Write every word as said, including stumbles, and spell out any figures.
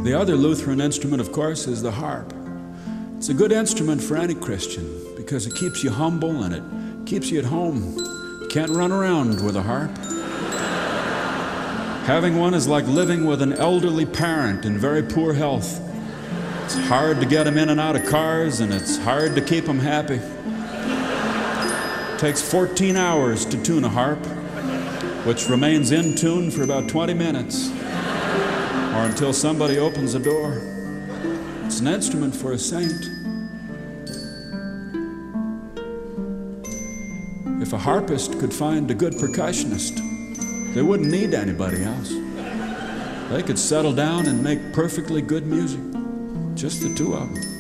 The other Lutheran instrument, of course, is the harp. It's a good instrument for any Christian because it keeps you humble and it keeps you at home. You can't run around with a harp. Having one is like living with an elderly parent in very poor health. It's hard to get them in and out of cars, and it's hard to keep them happy. It takes fourteen hours to tune a harp, which remains in tune for about twenty minutes, or until somebody opens the door. It's an instrument for a saint. If a harpist could find a good percussionist, they wouldn't need anybody else. They could settle down and make perfectly good music, just the two of them.